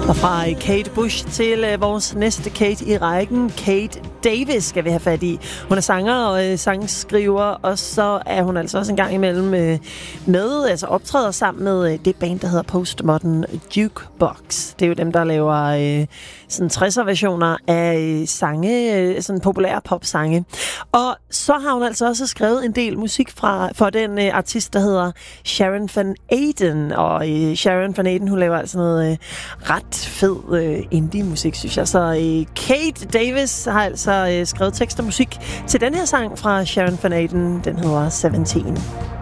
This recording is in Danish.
Og fra Kate Bush til vores næste Kate i rækken, Kate Davis, skal vi have fat i. Hun er sanger og sangskriver, og så er hun altså også en gang imellem optræder sammen med det band, der hedder Postmodern Jukebox. Det er jo dem, der laver sådan 60'er-versioner af sange, sådan populære popsange. Og så har hun altså også skrevet en del musik for den artist, der hedder Sharon Van Eden. Og Sharon Van Eden, hun laver altså noget ret fed indie-musik, synes jeg. Så Kate Davis har altså skrevet tekst og musik til den her sang fra Sharon Van Eden. Den hedder 17.